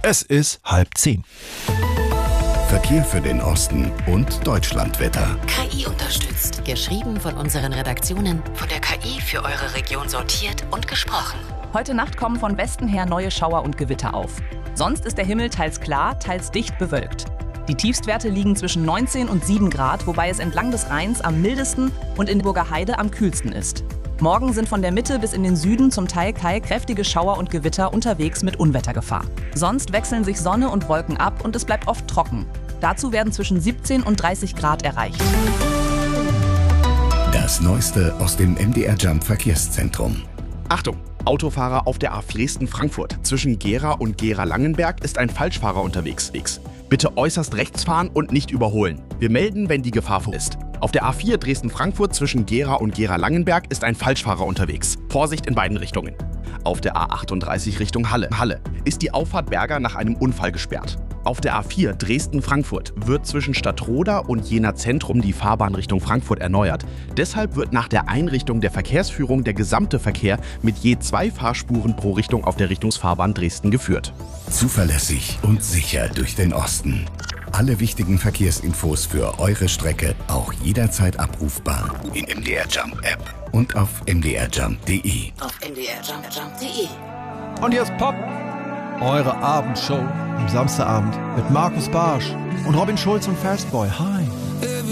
Es ist 9:30. Verkehr für den Osten und Deutschlandwetter. KI unterstützt. Geschrieben von unseren Redaktionen, von der KI für eure Region sortiert und gesprochen. Heute Nacht kommen von Westen her neue Schauer und Gewitter auf. Sonst ist der Himmel teils klar, teils dicht bewölkt. Die Tiefstwerte liegen zwischen 19 und 7 Grad, wobei es entlang des Rheins am mildesten und in Burger Heide am kühlsten ist. Morgen sind von der Mitte bis in den Süden zum Teil kräftige Schauer und Gewitter unterwegs mit Unwettergefahr. Sonst wechseln sich Sonne und Wolken ab und es bleibt oft trocken. Dazu werden zwischen 17 und 30 Grad erreicht. Das Neueste aus dem MDR Jump Verkehrszentrum. Achtung! Autofahrer auf der A4 Dresden-Frankfurt. Zwischen Gera und Gera-Langenberg ist ein Falschfahrer unterwegs. Bitte äußerst rechts fahren und nicht überholen. Wir melden, wenn die Gefahr vor ist. Auf der A4 Dresden-Frankfurt zwischen Gera und Gera-Langenberg ist ein Falschfahrer unterwegs. Vorsicht in beiden Richtungen. Auf der A38 Richtung Halle ist die Auffahrt Berger nach einem Unfall gesperrt. Auf der A4 Dresden-Frankfurt wird zwischen Stadtroda und Jena Zentrum die Fahrbahn Richtung Frankfurt erneuert. Deshalb wird nach der Einrichtung der Verkehrsführung der gesamte Verkehr mit je 2 Fahrspuren pro Richtung auf der Richtungsfahrbahn Dresden geführt. Zuverlässig und sicher durch den Osten. Alle wichtigen Verkehrsinfos für eure Strecke auch jederzeit abrufbar in MDR Jump App und auf mdrjump.de. Auf mdrjump.de. Und jetzt Pop, eure Abendshow am Samstagabend mit Markus Barsch und Robin Schulz und Fastboy. Hi.